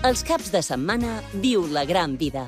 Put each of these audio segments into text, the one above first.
Els caps de setmana viu la gran vida.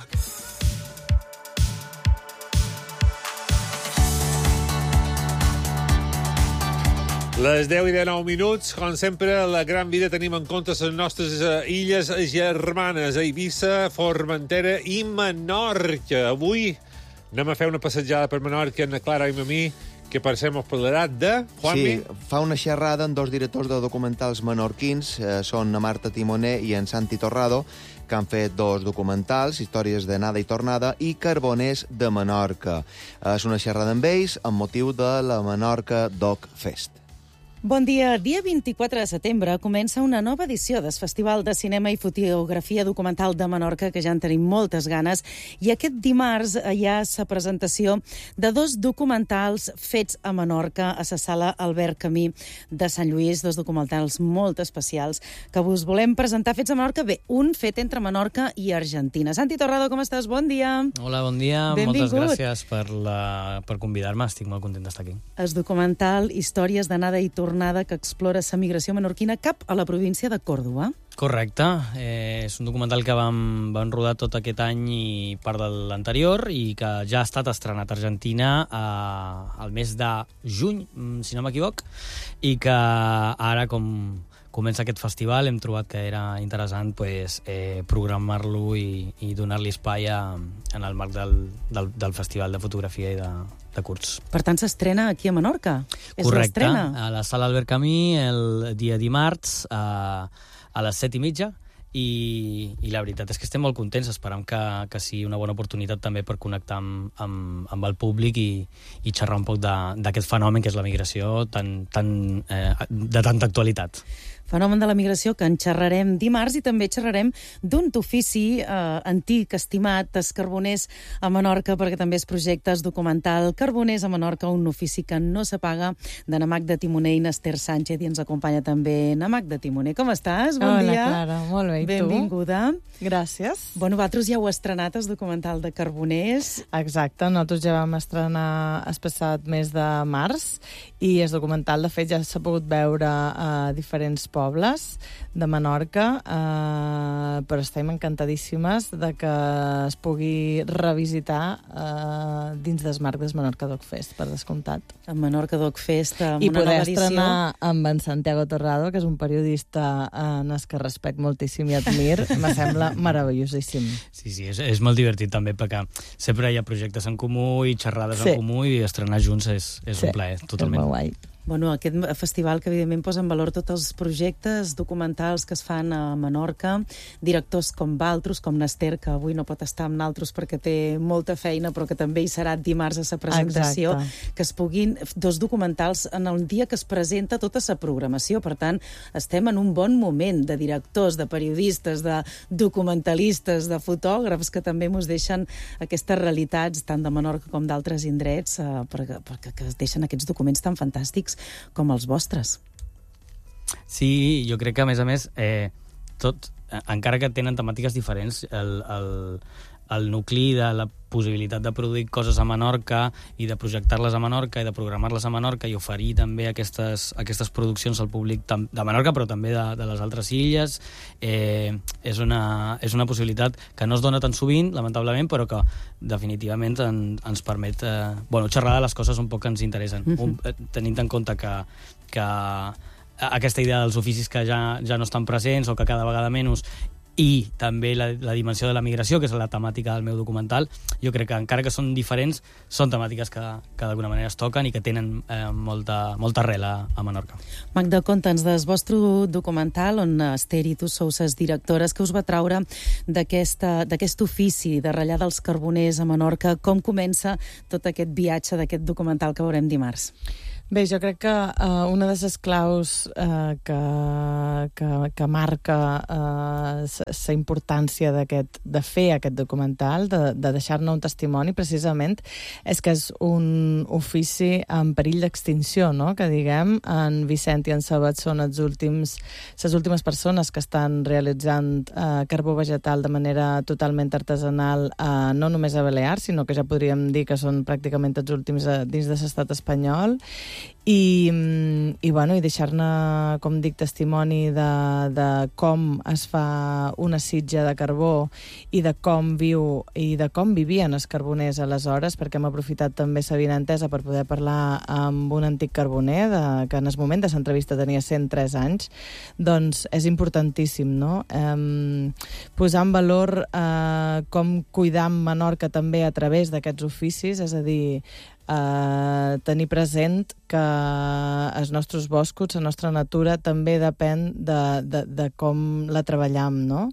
Les 10 i 19 minuts, com sempre, a la gran vida tenim en compte les nostres illes germanes, Eivissa, Formentera i Menorca. Avui anem a fer una passejada per Menorca amb la Clara i amb mi, que per ser mos parlarà de... Juanmi? Sí, fa una xerrada amb dos directors de documentals menorquins, són na Marta Timoner i en Santi Torrado, que han fet dos documentals, Històries d'anada i tornada i Carboners de Menorca. És una xerrada amb ells amb motiu de la Menorca Doc Fest. Bon dia. Dia 24 de setembre comença una nova edició del Festival de Cinema i Fotografia Documental de Menorca, que ja en tenim moltes ganes, i aquest dimarts hi ha la presentació de dos documentals fets a Menorca, a la sala Albert Camí de Sant Lluís, dos documentals molt especials que vos volem presentar fets a Menorca. Bé, un fet entre Menorca i Argentina. Santi Torrado, com estàs? Bon dia. Hola, bon dia. Benvingut. Moltes gràcies per convidar-me. Estic molt content d'estar aquí. El documental Històries d'anada i tornada que explora la migració menorquina cap a la província de Còrdova. Correcte. És un documental que vam rodar tot aquest any i part de l'anterior i que ja ha estat estrenat a Argentina al mes de juny, si no m'equivoc, i que ara, com comença aquest festival, hem trobat que era interessant programar-lo i donar-li espai en el marc del Festival de Fotografia i de curts. Per tant, s'estrena aquí a Menorca. Correcte, a la sala Albert Camí el dia dimarts a les 7:30 i la veritat és que estem molt contents. Esperam que sigui una bona oportunitat també per connectar amb el públic i xerrar un poc d'aquest fenomen que és la migració de tanta actualitat. Fenomen de la migració que en xerrarem dimarts i també xerrarem d'un ofici antic, estimat, els Carboners a Menorca, perquè també es projecta el documental Carboners a Menorca, un ofici que no s'apaga, de na Magda Timoner i n'Ester Sánchez, i ens acompanya també na Magda Timoner. Com estàs? Bon dia. Hola, Clara. Molt bé, i tu? Benvinguda. Gràcies. Bueno, vosaltres ja heu estrenat el documental de Carboners. Exacte, nosaltres ja vam estrenar el passat mes de març i el documental, de fet, ja s'ha pogut veure a diferents pobles de Menorca, però estem encantadíssimes de que es pugui revisitar dins del marc del Menorca Doc Fest, per descomptat. El Menorca Doc Fest, amb I una nova edició. I poder estrenar amb en Santiago Torrado, que és un periodista en el que respecte moltíssim i admir, me sembla meravellosíssim. Sí, és molt divertit també, perquè sempre hi ha projectes en comú i xerrades en comú, i estrenar junts és un plaer, totalment. És molt guai. Bueno, aquest festival que evidentment posa en valor tots els projectes documentals que es fan a Menorca, directors com Valtros, com n'Ester, que avui no pot estar amb naltros perquè té molta feina, però que també hi serà dimarts a la presentació. Exacte. Que es puguin dos documentals en el dia que es presenta tota la programació. Per tant, estem en un bon moment de directors, de periodistes, de documentalistes, de fotògrafs, que també ens deixen aquestes realitats, tant de Menorca com d'altres indrets, perquè es deixen aquests documents tan fantàstics com els vostres. Sí, jo crec que, a més, encara que tenen temàtiques diferents, el nucli de la possibilitat de produir coses a Menorca i de projectar-les a Menorca i de programar-les a Menorca i oferir també aquestes produccions al públic de Menorca, però també de les altres illes, és una possibilitat que no es dona tan sovint, lamentablement, però que definitivament ens permet xerrar de les coses un poc que ens interessen, tenint en compte que aquesta idea dels oficis que ja no estan presents o que cada vegada menys, i també la dimensió de la migració, que és la temàtica del meu documental. Jo crec que, encara que són diferents, són temàtiques que d'alguna manera es toquen i que tenen molta arrel a Menorca. Magda, conta'ns del vostre documental, on Ester i tu sou les directores, que us va traure d'aquest ofici de ratllar dels carboners a Menorca. Com comença tot aquest viatge d'aquest documental que veurem dimarts? Bé, jo crec que una de les claus que marca la importància de fer aquest documental, de deixar-ne un testimoni, precisament, és que és un ofici en perill d'extinció, no? Que diguem, en Vicent i en Sabat són les últimes persones que estan realitzant carbó vegetal de manera totalment artesanal, no només a Balears, sinó que ja podríem dir que són pràcticament els últims dins de l'estat espanyol. i deixar-ne, com dic, testimoni de com es fa una sitja de carbó i de com vivien els carboners aleshores, perquè hem aprofitat també sa vinentesa per poder parlar amb un antic carboner que en el moment de l'entrevista tenia 103 anys, doncs és importantíssim, no? Posar en valor com cuidar Menorca també a través d'aquests oficis, és a dir, tenir present que els nostres boscos, la nostra natura, també depèn de com la treballem, no?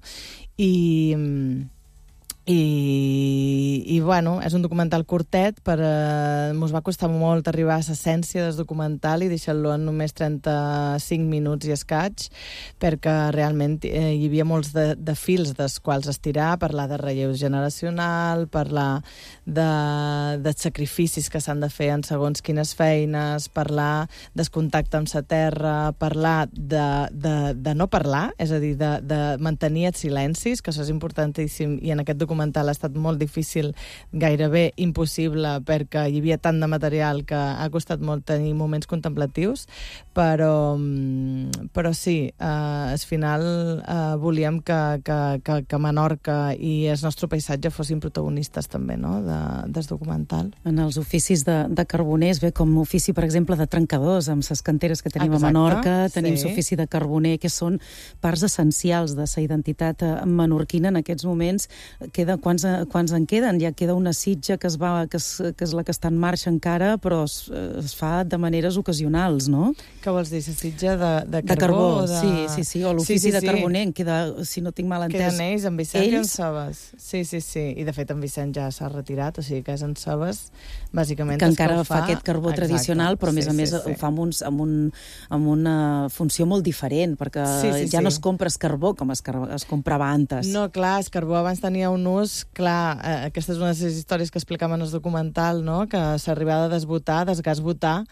I bueno, és un documental curtet, mos va costar molt arribar a l'essència del documental i deixar-lo en només 35 minuts i escaig, perquè realment hi havia molts de fils dels quals estirar, parlar de relleu generacional, parlar de sacrificis que s'han de fer en segons quines feines, parlar del contacte amb la terra, parlar de no parlar, és a dir, de mantenir els silencis, que això és importantíssim, i en aquest documental ha estat molt difícil, gairebé impossible, perquè hi havia tant de material que ha costat molt tenir moments contemplatius, però sí, al final volíem que Menorca i el nostre paisatge fossin protagonistes també, no?, del documental. En els oficis de carboners, bé, com ofici, per exemple, de trencadors, amb les canteres que tenim a Menorca, tenim l'ofici de carboner, que són parts essencials de la identitat menorquina en aquests moments. Quants en queden? Ja queda una sitja que és la que està en marxa encara, però es fa de maneres ocasionals, no? Què vols dir, la sitja de carbó? Sí, o l'ofici de carboner, en queda, si no tinc mal entès... Queden ells, en Vicent i en Sebes. Sí, i de fet en Vicent ja s'ha retirat, o sigui que és en Sebes, bàsicament, que encara fa aquest carbó tradicional, però a més a més ho fa amb una funció molt diferent, perquè ja no es compra el carbó com es comprava antes. No, clar, el carbó abans tenia un ús, clar, aquesta és una de les històries que explicàvem en el documental, no?, que s'arribava a desbotar, desgasbotar,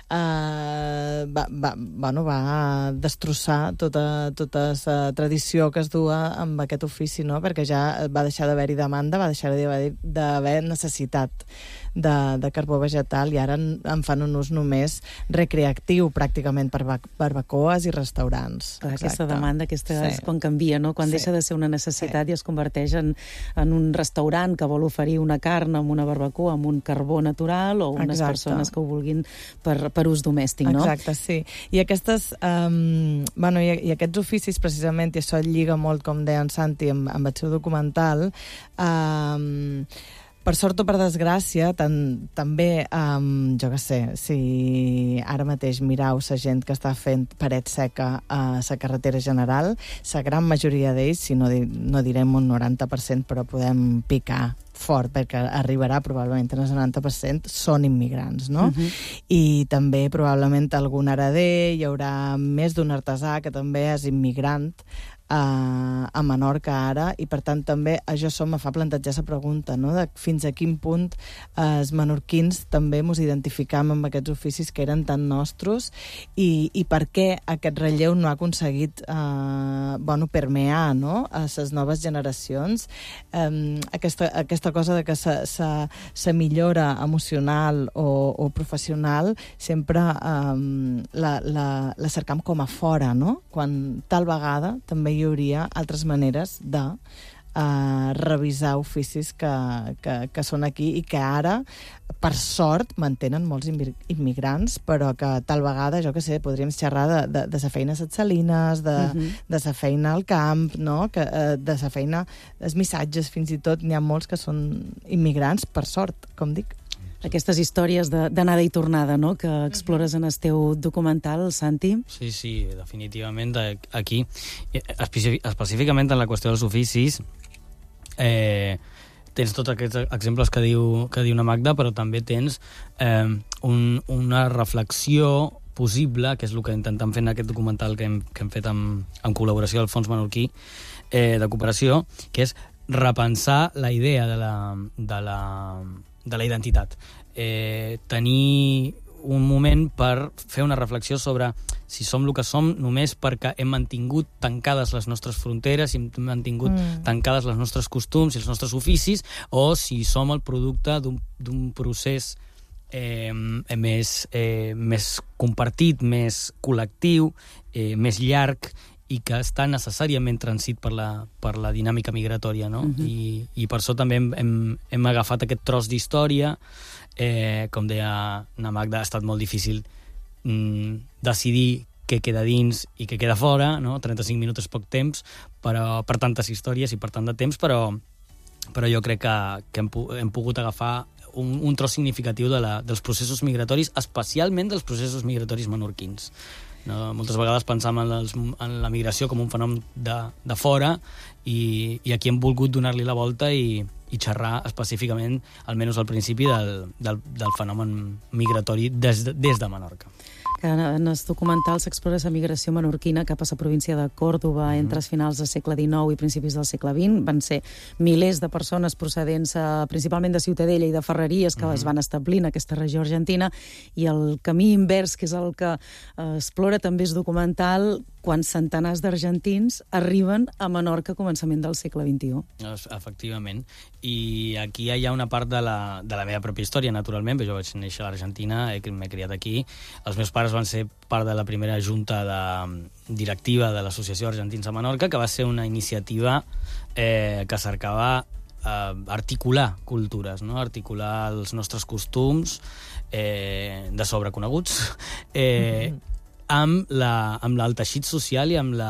va destrossar tota la tradició que es dua amb aquest ofici, no?, perquè ja va deixar d'haver-hi demanda, va deixar d'haver necessitat de carbó vegetal, i ara en fan un ús només recreatiu, pràcticament per barbacoes i restaurants. Aquesta demanda, és quan canvia, no?, quan deixa de ser una necessitat i es converteix en un restaurant que vol oferir una carn amb una barbacoa, amb un carbó natural, o unes persones que ho vulguin per ús domèstic, no? Exacte, sí. I aquests oficis, precisament, i això lliga molt, com deia en Santi, amb el seu documental, per sort o per desgràcia, també, jo què sé, si ara mateix mirau la gent que està fent paret seca a la carretera general, la gran majoria d'ells, si no direm un 90%, però podem picar fort, perquè arribarà probablement en el 90%, són immigrants, no? I també probablement algun hereder, hi haurà més d'un artesà que també és immigrant a Menorca ara, i per tant també això me fa plantejar la pregunta, no?, de fins a quin punt els menorquins també ens identificam amb aquests oficis que eren tan nostres, i per què aquest relleu no ha aconseguit permear, no?, a les noves generacions. Aquesta cosa de que la millora emocional o professional sempre la cercam com a fora, no?, quan tal vegada també hi hauria altres maneres de revisar oficis que són aquí i que ara, per sort, mantenen molts immigrants, però que tal vegada, jo què sé, podríem xerrar de la feina a les salines, de la feina al camp, no?, de la feina, els missatges, fins i tot, n'hi ha molts que són immigrants, per sort, com dic. Aquestes històries d'anada i tornada, no?, que explores en el teu documental, Santi. Sí, definitivament. Aquí, específicament en la qüestió dels oficis, tens tots aquests exemples que diu una Magda, però també tens una reflexió possible, que és el que intentem fer en aquest documental que hem fet en col·laboració del Fons Menorquí de Cooperació, que és repensar la idea de la identitat. Tenir un moment per fer una reflexió sobre si som el que som només perquè hem mantingut tancades les nostres fronteres, si hem mantingut tancades les nostres costums i els nostres oficis, o si som el producte d'un procés més compartit, més col·lectiu, més llarg, i que està necessàriament transit per la dinàmica migratòria, no? I per això també hem agafat aquest tros d'història. Com deia na Magda, ha estat molt difícil decidir què queda dins i què queda fora, no? 35 minuts és poc temps per tantes històries i per tant de temps, però jo crec que hem pogut agafar un tros significatiu dels processos migratoris, especialment dels processos migratoris menorquins. No? Moltes vegades pensam en la migració com un fenomen de fora i aquí hem volgut donar-li la volta i xerrar específicament, almenys al principi, del fenomen migratori des de Menorca. Que en els documentals s'explora la migració menorquina cap a la província de Còrdova entre els finals del segle XIX i principis del segle XX. Van ser milers de persones procedents principalment de Ciutadella i de Ferreries que es van establir en aquesta regió argentina, i el camí invers, que és el que explora també el documental, quan centenars d'argentins arriben a Menorca a començament del segle XXI. Efectivament. I aquí hi ha una part de la meva pròpia història, naturalment, perquè jo vaig néixer a l'Argentina, m'he criat aquí. Els meus pares van ser part de la primera junta directiva de l'Associació d'Argentins a Menorca, que va ser una iniciativa que cercava articular cultures, no? Articular els nostres costums de sobreconeguts, amb el teixit social i amb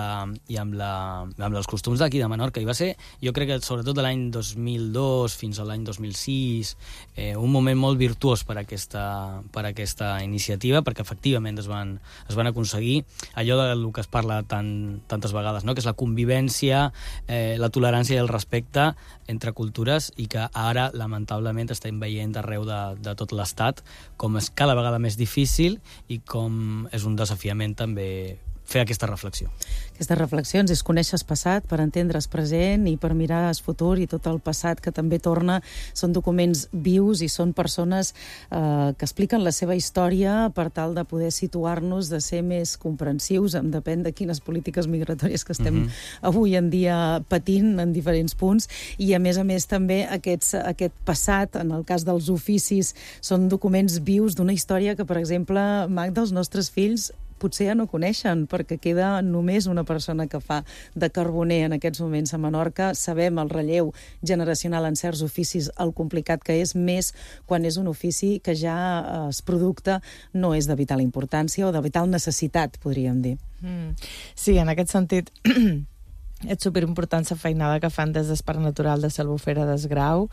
els costums d'aquí de Menorca. I va ser, jo crec que sobretot de l'any 2002 fins a l'any 2006, un moment molt virtuós per aquesta iniciativa, perquè efectivament es van aconseguir allò del que es parla tantes vegades, no? Que és la convivència, la tolerància i el respecte entre cultures, i que ara, lamentablement, estem veient arreu de tot l'Estat com és cada vegada més difícil i com és un desafiament també fer aquesta reflexió. Aquestes reflexions és conèixer el passat per entendre el present i per mirar el futur, i tot el passat que també torna. Són documents vius i són persones que expliquen la seva història per tal de poder situar-nos, de ser més comprensius, depèn de quines polítiques migratòries que estem avui en dia patint en diferents punts. I a més també aquest passat, en el cas dels oficis, són documents vius d'una història que, per exemple, Magda, els nostres fills potser ja no coneixen, perquè queda només una persona que fa de carboner en aquests moments a Menorca. Sabem el relleu generacional en certs oficis, el complicat que és, més quan és un ofici que ja el producte no és de vital importància o de vital necessitat, podríem dir. Sí, en aquest sentit és superimportant la feinada que fan des del Parc Natural de l'Albufera d'Esgrau,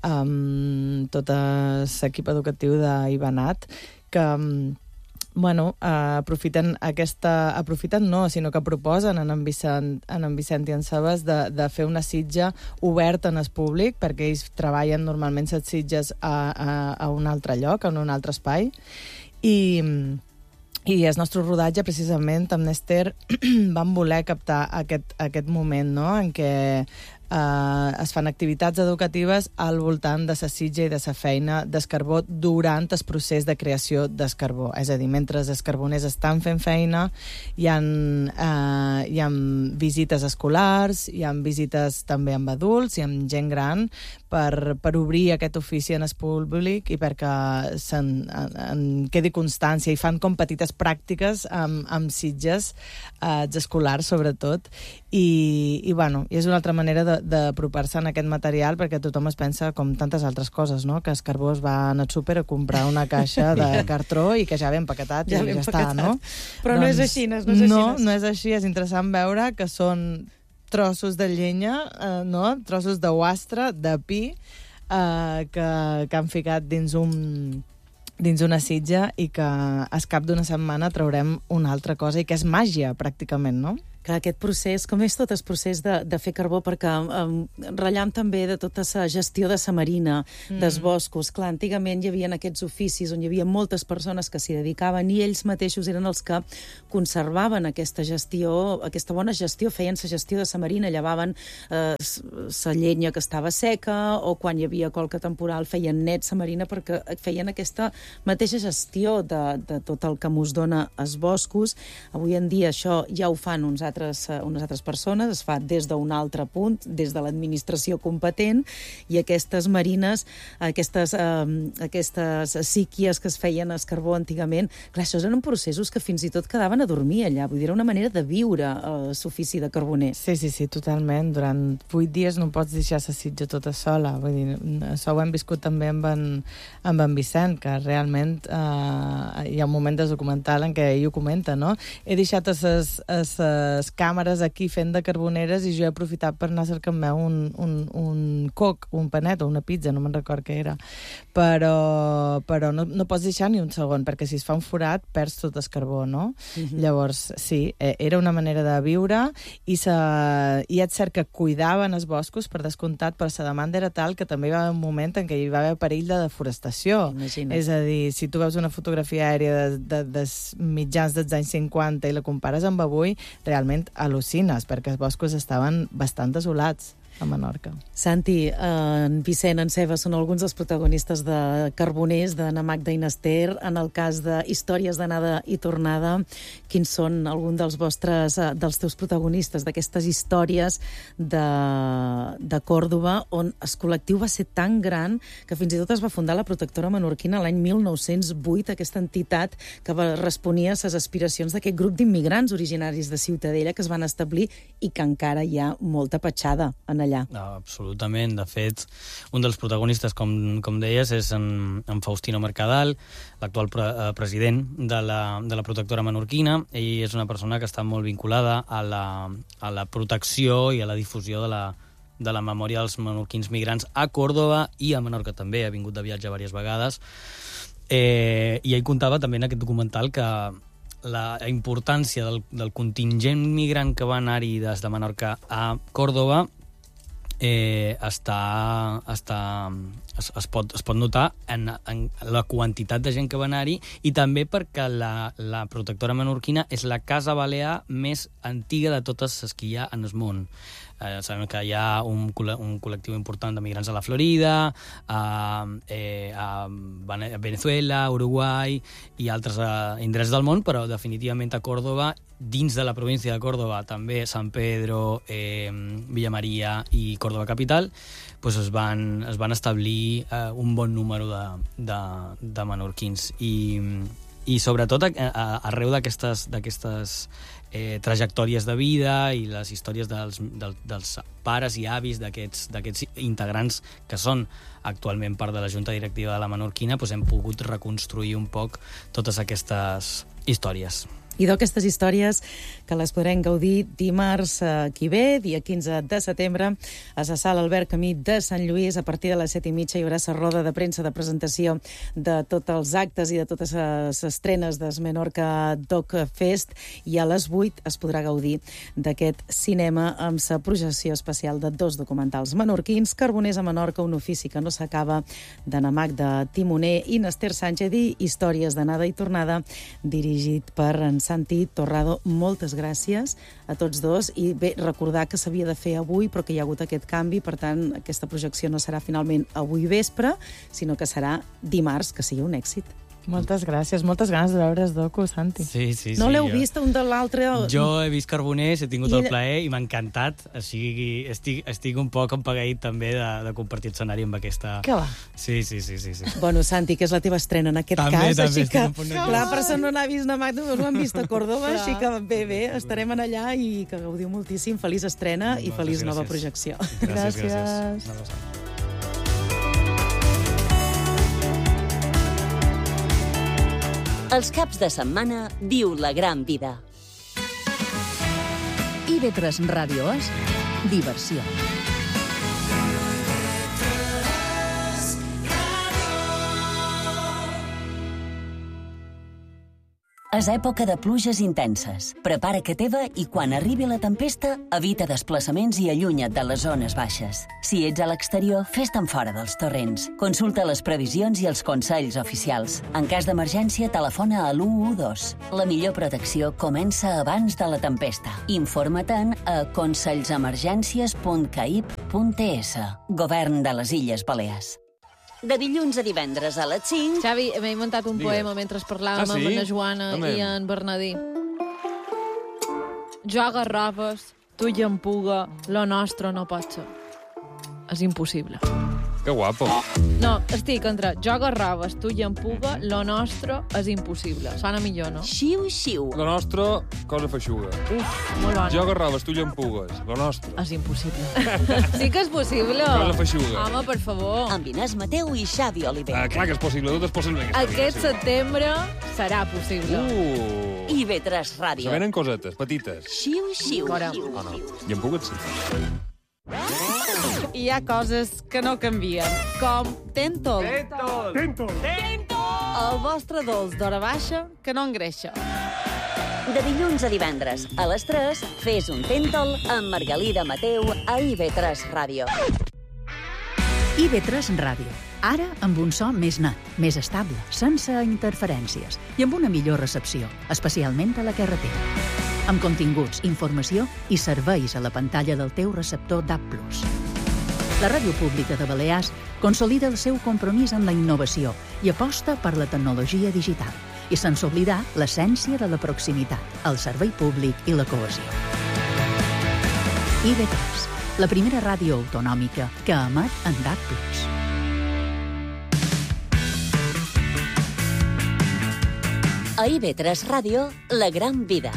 amb tot l'equip educatiu d'Ivanat, que aprofiten sinó que proposen en Vicent i en Sebas de fer una sitja oberta en el públic, perquè ells treballen normalment les sitges a un altre lloc, en un altre espai, i el nostre rodatge, precisament, amb Nester, vam voler captar aquest moment, no?, en què es fan activitats educatives al voltant de la sitja i de la feina d'escarbó durant el procés de creació d'escarbó. És a dir, mentre els carboners estan fent feina, hi ha visites escolars, hi ha visites també amb adults i amb gent gran per obrir aquest ofici en el públic i perquè en quedi constància, i fan com petites pràctiques amb sitges escolars, sobretot, i és una altra manera d'apropar-se en aquest material, perquè tothom es pensa, com tantes altres coses, no?, que el carbó es va anar al súper a comprar una caixa de cartró i que ja ve empaquetat i ja està, no? Però no és així, no és així. No és així, és interessant veure que són trossos de llenya, trossos de guastre, de pi, que han ficat dins una sitja, i que al cap d'una setmana traurem una altra cosa, i que és màgia, pràcticament, no? Clar, aquest procés, com és tot el procés de fer carbó, perquè ratllam també de tota la gestió de la marina, dels boscos. Clar, antigament hi havia aquests oficis on hi havia moltes persones que s'hi dedicaven, i ells mateixos eren els que conservaven aquesta gestió, aquesta bona gestió, feien la gestió de la marina, llevaven la llenya que estava seca, o quan hi havia colca temporal feien net la marina, perquè feien aquesta mateixa gestió de tot el que mos dona els boscos. Avui en dia això ja ho fan uns altres unes altres persones, es fa des d'un altre punt, des de l'administració competent, i aquestes marines, aquestes síquies que es feien a carbó antigament, clar, això eren processos que fins i tot quedaven a dormir allà, vull dir, era una manera de viure l'ofici de carboner. Sí, totalment. Durant 8 dies no pots deixar la sitja tota sola. Vull dir, això ho hem viscut també amb en Vicent, que realment hi ha un moment del documental en què ell ho comenta, no? He deixat les càmeres aquí fent de carboneres i jo he aprofitat per anar a cercar-me un coc, un panet o una pizza, no me'n record què era. Però no pots deixar ni un segon, perquè si es fa un forat perds tot el carbó, no? Llavors, sí, era una manera de viure i és cert que cuidaven els boscos, per descomptat, però la demanda era tal que també hi va haver un moment en què hi va haver perill de deforestació. Imagina't. És a dir, si tu veus una fotografia aèria de mitjans dels anys 50 i la compares amb avui, realment al·lucines, perquè els boscos estaven bastant desolats a Menorca. Santi, en Vicent, en Ceba són alguns dels protagonistes de Carboners, de Na Magda i Nester. En el cas de Històries d'anada i tornada, quins són alguns dels teus protagonistes, d'aquestes històries de Còrdova, on el col·lectiu va ser tan gran que fins i tot es va fundar la Protectora Menorquina l'any 1908, aquesta entitat que responia a les aspiracions d'aquest grup d'immigrants originaris de Ciutadella que es van establir i que encara hi ha molta petjada en allà. Absolutament. De fet, un dels protagonistes, com deies, és en Faustino Mercadal, l'actual president de la Protectora Menorquina. Ell és una persona que està molt vinculada a la protecció i a la difusió de la memòria dels menorquins migrants a Còrdova i a Menorca també. Ha vingut de viatge diverses vegades. I ell contava també en aquest documental que la importància del contingent migrant que va anar-hi des de Menorca a Còrdova es pot notar en la quantitat de gent que va anar-hi i també perquè la Protectora Menorquina és la casa balear més antiga de totes les que hi ha en el món. Sabem que hi ha un col·lectiu important de migrants a la Florida, a Venezuela, Uruguai i altres indrets del món, però definitivament a Còrdova, dins de la província de Còrdova, també San Pedro, Villa Maria i Còrdova capital, doncs es van establir un bon número de menorquins. I sobretot arreu d'aquestes trajectòries de vida i les històries dels pares i avis d'aquests integrants que són actualment part de la Junta Directiva de la Menorquina, doncs hem pogut reconstruir un poc totes aquestes històries. I d'aquestes històries que les podrem gaudir dimarts que ve, dia 15 de setembre, a la sala Albert Camí de Sant Lluís. A partir de les 7:30 hi haurà la roda de premsa de presentació de tots els actes i de totes les estrenes del Menorca Doc Fest, i a les 8 es podrà gaudir d'aquest cinema amb la projecció especial de 2 documentals menorquins, Carboners a Menorca, un ofici que no s'acaba, de Na Magda Timoner i Nester Sánchez, i Històries d'anada i tornada, dirigit per en Santi Torrado. Moltes gràcies a tots dos, i bé, recordar que s'havia de fer avui però que hi ha hagut aquest canvi, per tant aquesta projecció no serà finalment avui vespre, sinó que serà dimarts, que sigui un èxit. Moltes gràcies, moltes ganes de veure el docu, Santi. Sí. No l'heu vist un de l'altre? Jo he vist Carboners, he tingut el plaer i m'ha encantat. Així estic un poc empagueït també de compartir escenari amb aquesta... Que va? Sí. Bueno, Santi, que és la teva estrena en aquest també, cas, així que la persona no ha vist Na Magda, no han vist a Còrdova, així que bé, estarem en allà i que gaudiu moltíssim. Feliç estrena i feliç nova projecció. Gràcies. Els caps de setmana viu la gran vida. IB3 Ràdio és diversió. És època de pluges intenses. Prepara que teva i quan arribi la tempesta, evita desplaçaments i allunya't de les zones baixes. Si ets a l'exterior, fes-te'n fora dels torrents. Consulta les previsions i els consells oficials. En cas d'emergència, telefona a l'112. La millor protecció comença abans de la tempesta. Informa-te'n a consells-emergències.caip.es. Govern de les Illes Balears. De dilluns a divendres a les 5... Xavi, m'he inventat un poema mentre parlàvem amb la Joana i en Bernadí. jo agarraves, tu llampuga, lo nostre no pot ser. És impossible. Que guapo. No, estic entre jo agarraves, tu llampuga, lo nostre és impossible. Sona millor, no? Xiu, xiu. Lo nostre, cosa feixuga. Uf, molt bona. Jo agarraves, tu llampugues. Lo nostre. És impossible. Sí que és possible. Cosa feixuga. Home, per favor. Amb Inés Mateu i Xavi Oliver. Clar que és possible, tot és possible. Aquest setembre serà possible. IB3 Ràdio. Se venen cosetes, petites. Xiu, xiu. O no? Llampugues sí. Hi ha coses que no canvien, com Tentol. Tentol. El vostre dolç d'hora baixa que no engreixa. De dilluns a divendres, a les 3, fes un Tentol amb Margalida Mateu a IB3 Ràdio. IB3 Ràdio. Ara amb un so més net, més estable, sense interferències i amb una millor recepció, especialment a la carretera. Amb continguts, informació i serveis a la pantalla del teu receptor DAB+. La Ràdio Pública de Balears consolida el seu compromís amb la innovació i aposta per la tecnologia digital, i sense oblidar l'essència de la proximitat, el servei públic i la cohesió. IB3, la primera ràdio autonòmica que emet en DAB+. A IB3 Ràdio, la gran vida.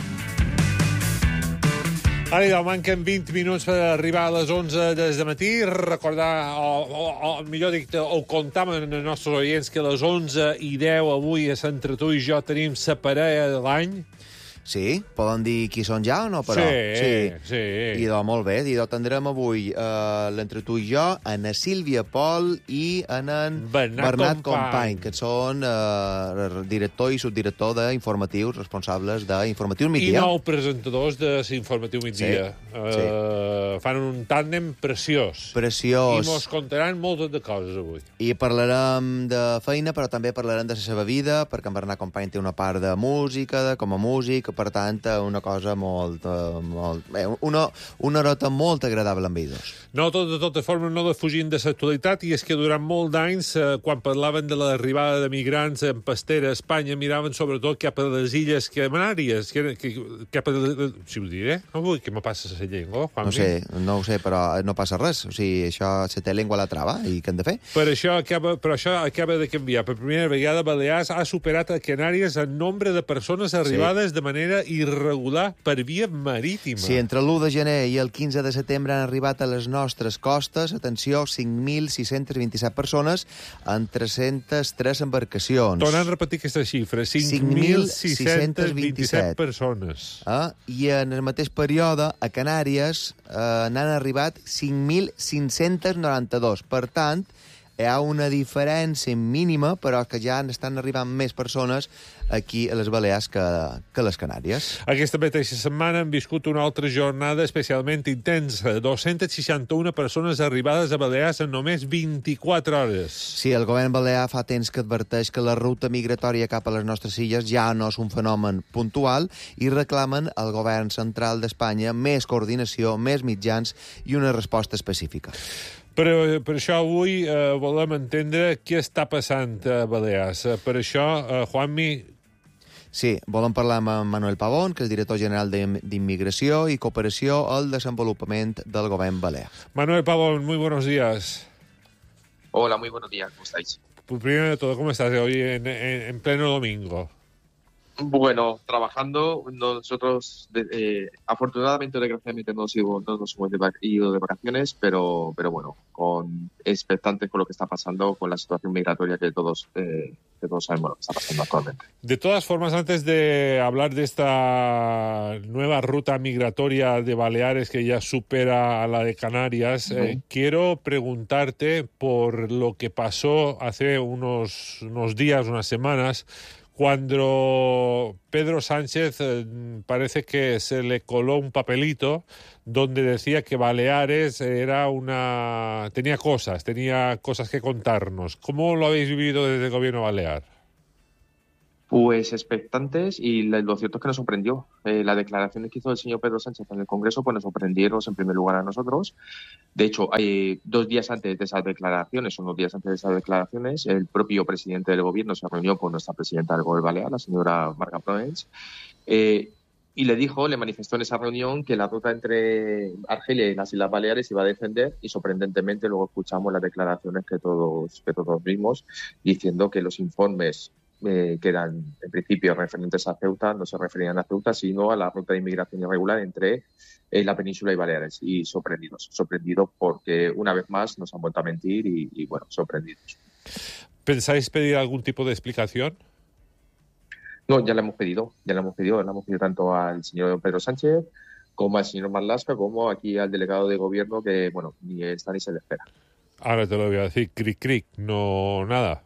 Ara ja manquen 20 minuts per arribar a les 11 des de matí. Recordar, o millor dit, ho comptam en els nostres oients, que a les 11:10 avui a Entre tu i jo tenim la parella de l'any. Sí? Poden dir qui són ja o no, però? Sí. Idò, molt bé. Idò, tindrem avui l'Entre tu i jo, en Sílvia Pol i en Bernat Company, que són director i subdirector d'informatius, responsables d'Informatius Migdia. I 9 presentadors d'Informatiu Migdia. Sí. Fan un tàndem preciós. Preciós. I mos contaran moltes de coses avui. I parlarem de feina, però també parlarem de la seva vida, perquè en Bernat Company té una part de música, com a músic, per tant, una cosa molt una horeta molt agradable amb ells. No, de totes formes, no defugint de l'actualitat, i és que durant molt d'anys, quan parlaven de l'arribada de migrants en pastera a Espanya, miraven sobretot cap a les illes Canàries, cap a... Si ho diré? Avui, què me passa a la llengua? No ho sé, però no passa res. O sigui, això se té llengua a la trava, i què hem de fer? Però això acaba de canviar. Per primera vegada, Balears ha superat a Canàries en nombre de persones arribades de manera irregular per via marítima. Sí, entre l'1 de gener i el 15 de setembre han arribat a les nostres costes, atenció, 5.627 persones en 303 embarcacions. Tornant a repetir aquesta xifra, 5.627 persones. I en el mateix període, a Canàries, n'han arribat 5.592. Per tant, hi ha una diferència mínima, però que ja estan arribant més persones aquí a les Balears que a les Canàries. Aquesta mateixa setmana han viscut una altra jornada especialment intensa. 261 persones arribades a Balears en només 24 hores. Sí, el govern balear fa temps que adverteix que la ruta migratòria cap a les nostres illes ja no és un fenomen puntual i reclamen al govern central d'Espanya més coordinació, més mitjans i una resposta específica. Per això avui volem entendre què està passant a Balears. Per això, Juanmi... Sí, volem parlar amb Manuel Pavón, que és director general d'Immigració i Cooperació al Desenvolupament del Govern Balear. Manuel Pavón, muy buenos días. Hola, muy buenos días, ¿cómo estáis? Primero de todo, ¿cómo estás hoy en pleno domingo? Bueno, trabajando, nosotros afortunadamente o desgraciadamente no nos hemos ido de vacaciones, pero bueno, expectantes con lo que está pasando, con la situación migratoria que todos sabemos lo que está pasando actualmente. De todas formas, antes de hablar de esta nueva ruta migratoria de Baleares que ya supera a la de Canarias, quiero preguntarte por lo que pasó hace unos días, unas semanas, cuando Pedro Sánchez parece que se le coló un papelito donde decía que Baleares tenía cosas que contarnos. ¿Cómo lo habéis vivido desde el gobierno balear? Pues expectantes, y lo cierto es que nos sorprendió. Las declaraciones que hizo el señor Pedro Sánchez en el Congreso pues nos sorprendieron en primer lugar a nosotros. De hecho, 2 días antes de esas declaraciones, el propio presidente del gobierno se reunió con nuestra presidenta del Gobierno Balear, la señora Marga Proens, y le manifestó en esa reunión que la ruta entre Argelia y las Islas Baleares iba a defender, y sorprendentemente luego escuchamos las declaraciones que todos vimos, diciendo que los informes que eran en principio referentes a Ceuta no se referían a Ceuta, sino a la ruta de inmigración irregular entre la península y Baleares. Y sorprendidos porque una vez más nos han vuelto a mentir y bueno, sorprendidos. ¿Pensáis pedir algún tipo de explicación? No, ya le hemos pedido tanto al señor Pedro Sánchez como al señor Marlaska, como aquí al delegado de gobierno, que bueno, ni está ni se le espera. Ahora te lo voy a decir, cric, no, nada.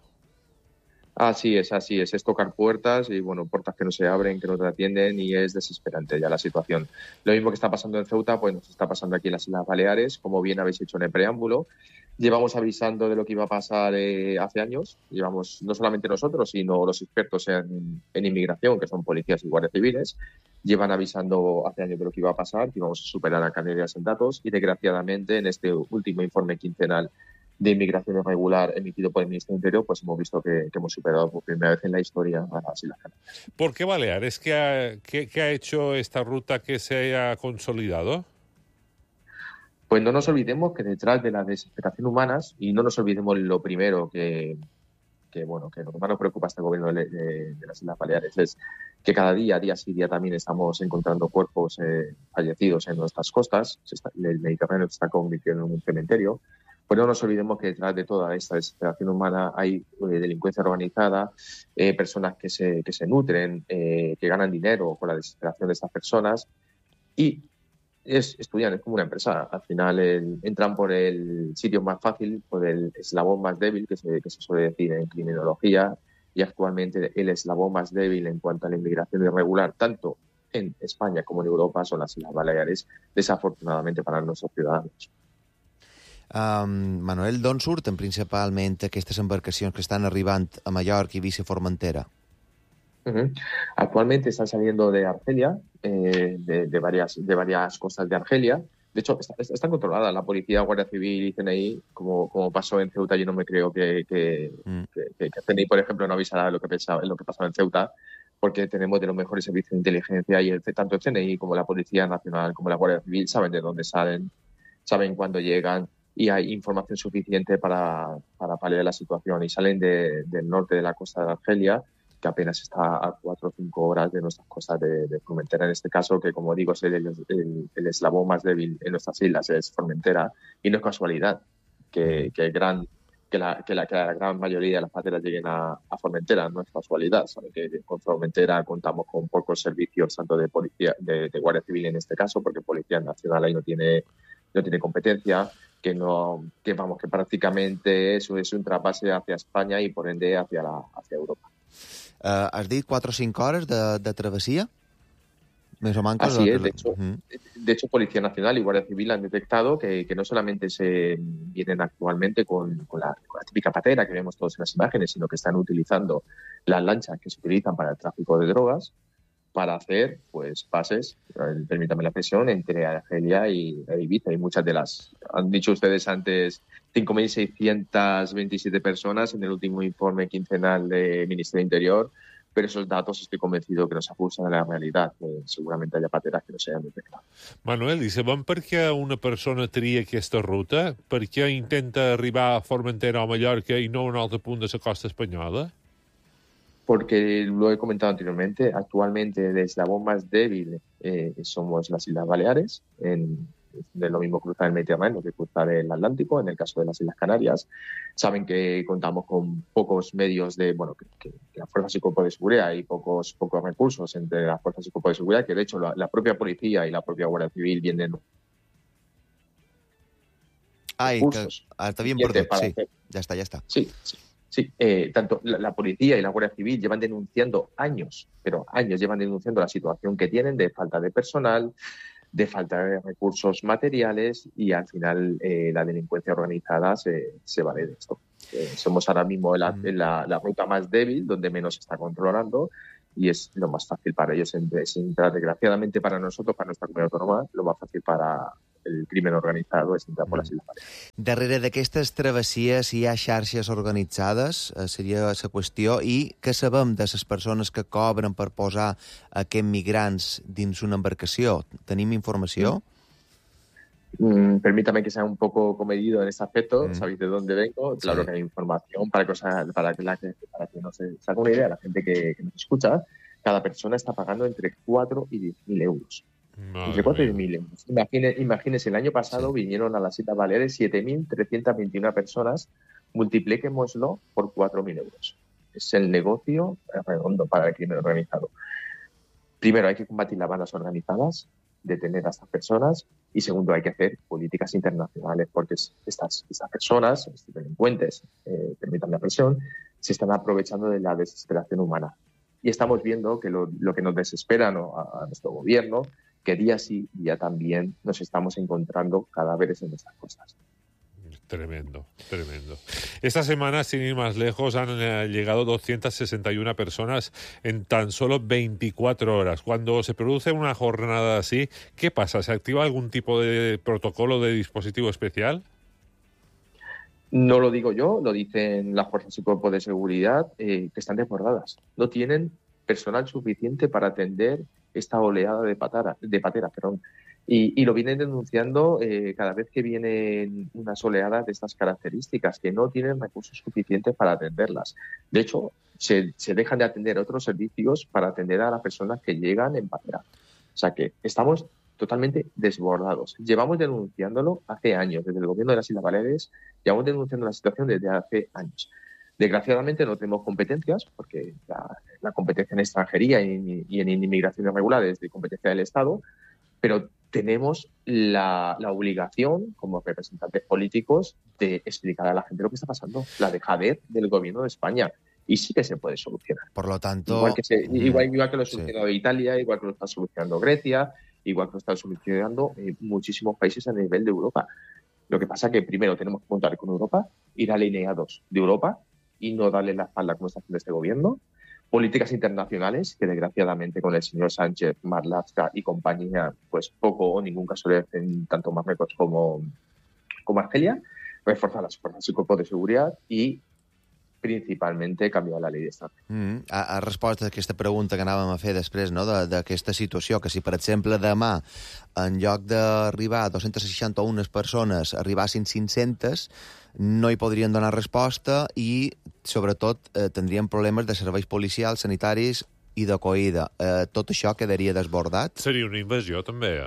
Así es, es tocar puertas y bueno, puertas que no se abren, que no te atienden, y es desesperante ya la situación. Lo mismo que está pasando en Ceuta, pues nos está pasando aquí en las Islas Baleares, como bien habéis hecho en el preámbulo. Llevamos avisando de lo que iba a pasar hace años. Llevamos, no solamente nosotros, sino los expertos en inmigración, que son policías y guardias civiles, llevan avisando hace años de lo que iba a pasar, que íbamos a superar a Canarias en datos, y desgraciadamente en este último informe quincenal de inmigración irregular emitido por el Ministerio del Interior, pues hemos visto que hemos superado por primera vez en la historia a las Islas Canarias. ¿Por qué Baleares? ¿Qué ha hecho esta ruta que se haya consolidado? Pues no nos olvidemos que detrás de la desesperación humana, y no nos olvidemos lo primero que lo que más nos preocupa a este gobierno de las Islas Baleares, es que cada día sí día también estamos encontrando cuerpos fallecidos en nuestras costas. El Mediterráneo se está convirtiendo en un cementerio. Pues no nos olvidemos que detrás de toda esta desesperación humana hay delincuencia organizada, personas que se nutren, que ganan dinero con la desesperación de estas personas, y estudian, es como una empresa. Al final entran por el sitio más fácil, por el eslabón más débil, que se suele decir en criminología, y actualmente el eslabón más débil en cuanto a la inmigración irregular, tanto en España como en Europa, son las Islas Baleares, desafortunadamente para nuestros ciudadanos. Manuel, d'on surten principalment aquestes embarcacions que estan arribant a Mallorca, Eivissa y Formentera? Actualmente están saliendo de Argelia, de varias costas de Argelia. De hecho, están controladas. La policía, Guardia Civil y CNI, como pasó en Ceuta. Yo no me creo que CNI, por ejemplo, no avisará lo que pasó en Ceuta, porque tenemos de los mejores servicios de inteligencia, y tanto el CNI como la Policía Nacional como la Guardia Civil saben de dónde salen, saben cuándo llegan, y hay información suficiente para paliar la situación. Y salen del norte de la costa de Argelia, que apenas está a 4 o 5 horas de nuestras costas de Formentera, en este caso, que como digo es el eslabón más débil en nuestras islas, es Formentera, y no es casualidad que la gran mayoría de las pateras lleguen a Formentera, no es casualidad. Saben que con Formentera contamos con pocos servicios, tanto de policía, de Guardia Civil en este caso, porque Policía Nacional ahí no tiene competencia, que prácticamente eso es un trapase hacia España y por ende hacia Europa. Has dit 4 o 5 hores de travesía? ¿Més o manco? Así es. De hecho, Policía Nacional y Guardia Civil han detectado que no solamente se vienen actualmente con la típica patera que vemos todos en las imágenes, sino que están utilizando las lanchas que se utilizan para el tráfico de drogas para hacer pases, permítame la expresión, entre Argelia y Ibiza. Y muchas de las, han dicho ustedes antes, 5.627 personas en el último informe quincenal del Ministerio del Interior, pero esos datos estoy convencido que no se ajustan a la realidad. Seguramente haya pateras que no se hayan detectado. Manuel, i sabem per què una persona tria aquesta ruta? Per què intenta arribar a Formentera o Mallorca i no a un altre punt de la costa espanyola? Porque lo he comentado anteriormente, actualmente el eslabón más débil somos las Islas Baleares, de lo mismo cruzar el Mediterráneo que cruzar el Atlántico, en el caso de las Islas Canarias. Saben que contamos con pocos medios que las fuerzas y cuerpos de seguridad, y pocos recursos entre las fuerzas y cuerpos de seguridad, que de hecho la propia policía y la propia Guardia Civil vienen recursos. Está bien perdut, sí. Ya está. Sí. Tanto la policía y la Guardia Civil llevan denunciando años llevan denunciando la situación que tienen de falta de personal, de falta de recursos materiales, y al final la delincuencia organizada se vale de esto. Somos ahora mismo en la ruta más débil, donde menos se está controlando, y es lo más fácil para ellos entrar. Desgraciadamente para nosotros, para nuestra comunidad autónoma, lo más fácil para el crimen organitzado és entrar per les Illes Balears. Darrere d'aquestes travessies hi ha xarxes organitzades, seria la qüestió, i què sabem de les persones que cobren per posar aquests migrants dins una embarcació? Tenim informació? Permítame que sea un poco comedido en este aspecto, sabéis de dónde vengo, claro que hay información para que no se haga una idea, la gente que nos escucha, cada persona está pagando entre 4 y 10.000 euros. Entre 4 y 10.000 euros. Imagínense, el año pasado vinieron a las Islas Baleares 7.321 personas, multipliquémoslo por 4.000 euros. Es el negocio redondo para el crimen organizado. Primero, hay que combatir las bandas organizadas, detener a estas personas, y segundo, hay que hacer políticas internacionales, porque estas personas, estos delincuentes, permitan la presión, se están aprovechando de la desesperación humana. Y estamos viendo que lo que nos desespera a nuestro gobierno, que día sí, día también nos estamos encontrando cadáveres en nuestras costas. Tremendo, tremendo. Esta semana, sin ir más lejos, han llegado 261 personas en tan solo 24 horas. Cuando se produce una jornada así, ¿qué pasa? ¿Se activa algún tipo de protocolo, de dispositivo especial? No lo digo yo, lo dicen las fuerzas y cuerpos de seguridad, que están desbordadas. No tienen personal suficiente para atender esta oleada de pateras. Y lo vienen denunciando cada vez que vienen unas oleadas de estas características, que no tienen recursos suficientes para atenderlas. De hecho, se dejan de atender otros servicios para atender a las personas que llegan en patera. O sea que estamos totalmente desbordados. Llevamos denunciándolo hace años, desde el gobierno de las Islas Baleares, llevamos denunciando la situación desde hace años. Desgraciadamente no tenemos competencias, porque la competencia en extranjería y en inmigración irregular es de competencia del Estado, pero tenemos la obligación, como representantes políticos, de explicar a la gente lo que está pasando, la dejadez del gobierno de España. Y sí que se puede solucionar. Por lo tanto... Igual que lo ha solucionado Italia, igual que lo está solucionando Grecia, igual que lo están solucionando muchísimos países a nivel de Europa. Lo que pasa es que primero tenemos que contar con Europa, ir alineados de Europa y no darle la espalda como está haciendo este gobierno. Políticas internacionales, que desgraciadamente con el señor Sánchez, Marlaska y compañía, pues poco o ningún caso le hacen tanto Marruecos como Argelia. Reforzar las fuerzas y cuerpos de seguridad y principalment canviar la llei d'estat. Ha respost a aquesta pregunta que anàvem a fer després, no?, d'aquesta situació, que si, per exemple, demà, en lloc d'arribar a 261 persones, arribassin 500, no hi podrien donar resposta i, sobretot, tindrien problemes de serveis policials, sanitaris i d'acollida. Tot això quedaria desbordat? Seria una invasió, també,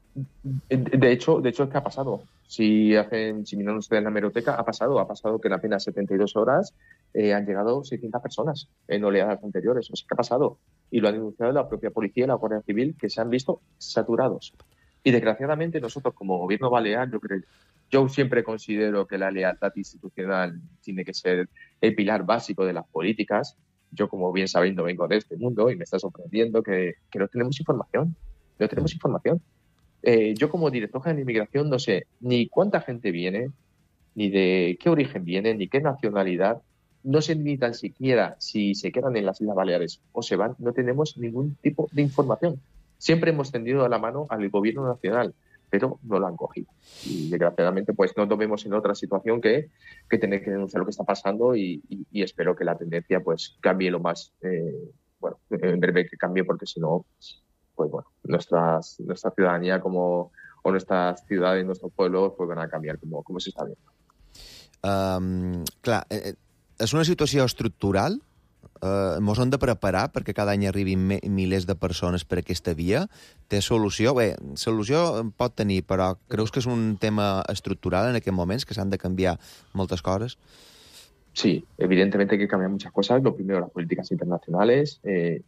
De hecho, es que ha pasado. Si miran ustedes en la hemeroteca, ha pasado que en apenas 72 horas han llegado 600 personas en oleadas anteriores. O sea, que ha pasado. Y lo ha denunciado la propia policía y la Guardia Civil, que se han visto saturados. Y desgraciadamente nosotros, como gobierno balear, yo siempre considero que la lealtad institucional tiene que ser el pilar básico de las políticas. Yo, como bien sabéis, no vengo de este mundo y me está sorprendiendo que no tenemos información. No tenemos información. Yo, como director general de inmigración, no sé ni cuánta gente viene, ni de qué origen viene, ni qué nacionalidad. No sé ni tan siquiera si se quedan en las Islas Baleares o se van. No tenemos ningún tipo de información. Siempre hemos tendido la mano al gobierno nacional, pero no lo han cogido. Y desgraciadamente pues no nos vemos en otra situación que tener que denunciar lo que está pasando y espero que la tendencia pues cambie lo más, en breve que cambie, porque si no, pues bueno, nuestra ciudadanía o nuestras ciudades, nuestros pueblos, pues van a cambiar como se està viendo. Clar, és una situació estructural? Ens hem de preparar perquè cada any arribin milers de persones per aquesta via? Té solució? Bé, solució pot tenir, però creus que és un tema estructural en aquests moments, que s'han de canviar moltes coses? Sí, evidentemente hay que cambiar muchas cosas. Lo primero, las políticas internacionales.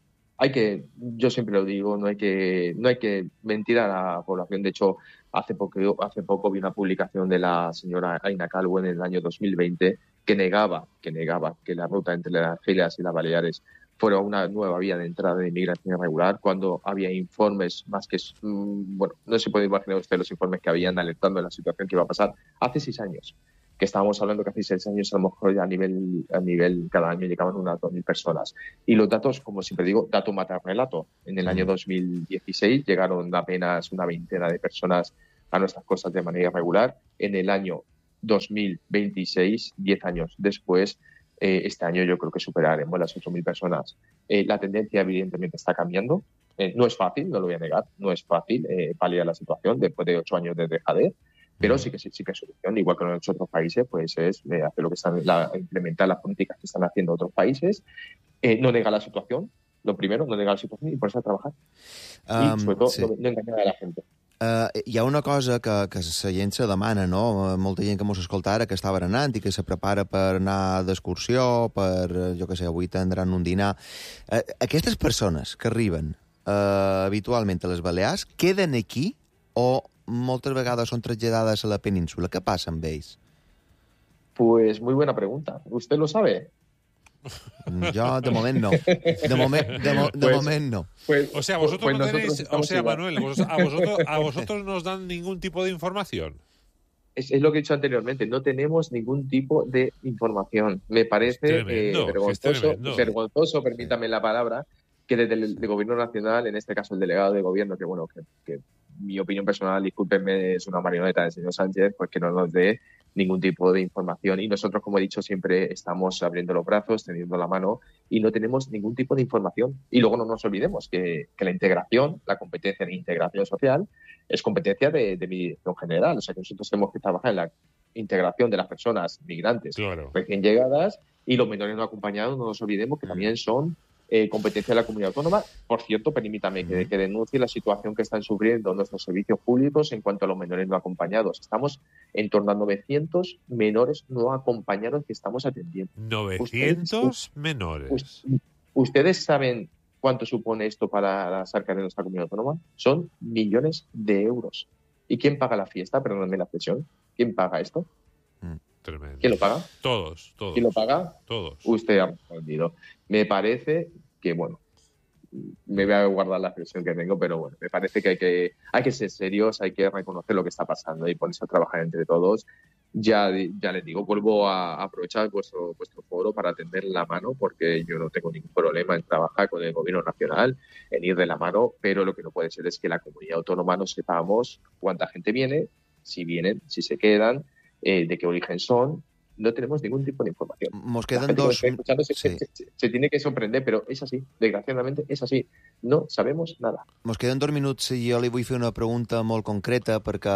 Yo siempre lo digo, no hay que mentir a la población. De hecho, hace poco vi una publicación de la señora Aina Calvo en el año 2020 que negaba que la ruta entre las Islas y las Baleares fuera una nueva vía de entrada de inmigración irregular, cuando había informes más que... no se puede imaginar usted los informes que habían alertando de la situación que iba a pasar hace 6 años. Que estábamos hablando que hace 6 años a lo mejor ya a nivel cada año llegaban unas 2.000 personas. Y los datos, como siempre digo, dato mata relato. En el año 2016 llegaron apenas una veintena de personas a nuestras costas de manera irregular. En el año 2026, 10 años después, este año yo creo que superaremos las 8.000 personas. La tendencia evidentemente está cambiando. No es fácil, no lo voy a negar, no es fácil paliar la situación después de 8 años de dejadez, pero sí que es solución, igual que en otros países, pues es hacer lo que implementar las políticas que están haciendo otros países, no negar la situación, lo primero, no negar la situación y ponerse a trabajar. Y sobre todo, no engañar a la gente. Hi ha una cosa que la gent se demana, no? Molta gent que mos escolta ara que està berenant i que se prepara per anar d'excursió, per, jo què sé, avui tindran un dinar. Aquestes persones que arriben habitualment a les Balears queden aquí o moltes vegades són traslladades a la península? Què passa amb ells? Pues muy buena pregunta. ¿Usted lo sabe? Yo, de momento, no. De momento no. Pues, o sea, vosotros pues no tenéis... O sea, igual. Manuel, a vosotros no os dan ningún tipo de información. Es lo que he dicho anteriormente, no tenemos ningún tipo de información. Me parece vergonzoso, permítame la palabra, que desde el Gobierno Nacional, en este caso el delegado de Gobierno, que mi opinión personal, discúlpenme, es una marioneta del señor Sánchez, pues que no nos dé ningún tipo de información. Y nosotros, como he dicho, siempre estamos abriendo los brazos, tendiendo la mano y no tenemos ningún tipo de información. Y luego no nos olvidemos que la integración, la competencia de integración social, es competencia de mi dirección general. O sea, que nosotros tenemos que trabajar en la integración de las personas migrantes recién llegadas y los menores no acompañados, no nos olvidemos que también son competencia de la comunidad autónoma. Por cierto, permítame que denuncie la situación que están sufriendo nuestros servicios públicos en cuanto a los menores no acompañados. Estamos en torno a 900 menores no acompañados que estamos atendiendo. 900 menores. ¿Ustedes saben cuánto supone esto para las arcas de nuestra comunidad autónoma? Son millones de euros. ¿Y quién paga la fiesta? Perdónenme la expresión. ¿Quién paga esto? Tremendo. ¿Quién lo paga? Todos. ¿Quién lo paga? Todos. Usted ha respondido. Me parece que, bueno, me voy a guardar la expresión que tengo, pero bueno, me parece que hay que ser serios, hay que reconocer lo que está pasando y ponerse a trabajar entre todos. Ya les digo, vuelvo a aprovechar vuestro foro para tender la mano, porque yo no tengo ningún problema en trabajar con el Gobierno Nacional, en ir de la mano, pero lo que no puede ser es que la comunidad autónoma no sepamos cuánta gente viene, si vienen, si se quedan, de qué origen son. No tenemos ningún tipo de información. Nos quedan dos... Se tiene que sorprender, però és així. Desgraciadament és així. No sabemos nada. Nos queden 2 minuts i jo li vull fer una pregunta molt concreta perquè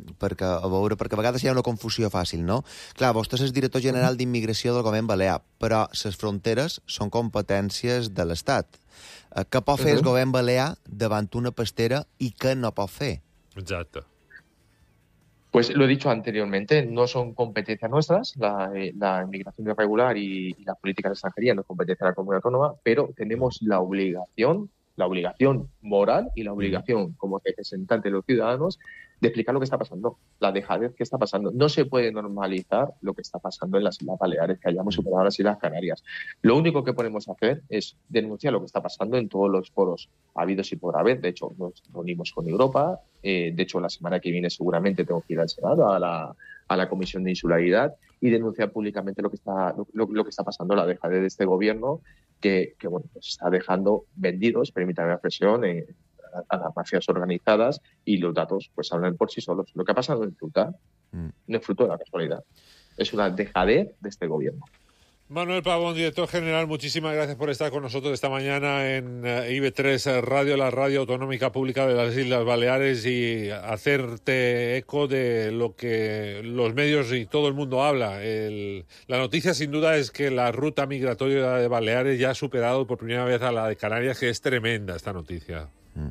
a vegades hi ha una confusió fàcil, no? Clar, vostè és director general d'Immigració del Govern Balear, però les fronteres són competències de l'Estat. Què pot fer el Govern Balear davant una pastera i què no pot fer? Exacte. Pues lo he dicho anteriormente, no son competencias nuestras, la inmigración irregular y las políticas de extranjería no es competencia de la comunidad autónoma, pero tenemos la obligación moral y la obligación como representante de los ciudadanos de explicar lo que está pasando, la dejadez que está pasando. No se puede normalizar lo que está pasando en las Islas Baleares, que hayamos superado las Islas Canarias. Lo único que podemos hacer es denunciar lo que está pasando en todos los foros habidos y por haber. De hecho, nos reunimos con Europa. De hecho, la semana que viene seguramente tengo que ir al Senado, a la Comisión de Insularidad, y denunciar públicamente lo que está pasando, la dejadez de este gobierno, que bueno, pues está dejando vendidos, permítame la expresión, a las mafias organizadas, y los datos pues hablan por sí solos. Lo que ha pasado en Ceuta no es fruto de la casualidad. Es una dejadez de este gobierno. Manuel Pavón, director general, muchísimas gracias por estar con nosotros esta mañana en IB3 Radio, la radio autonómica pública de las Islas Baleares, y hacerte eco de lo que los medios y todo el mundo habla. La noticia, sin duda, es que la ruta migratoria de Baleares ya ha superado por primera vez a la de Canarias, que es tremenda esta noticia.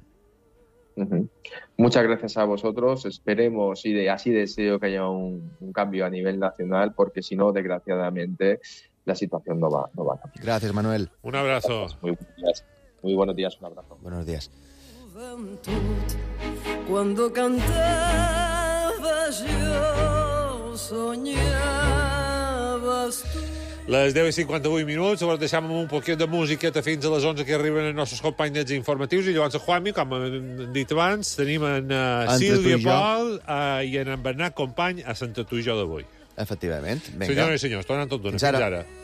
Muchas gracias a vosotros. Esperemos y así deseo que haya un cambio a nivel nacional, porque si no, desgraciadamente, la situación no va a cambiar. Gracias, Manuel. Un abrazo. Muy buenos días, un abrazo. Buenos días. Cuando cantabas yo soñabas tú. Les 10:58 minuts, llavors deixem un poquet de musiqueta fins a les 11 que arriben els nostres companys informatius, i llavors a Juanmi, com hem dit abans, tenim en Sílvia Pol i en Bernat Company a Santa Tuïjó d'avui. Efectivament. Vinga. Senyores i senyors, tornem tot d'una. Fins ara.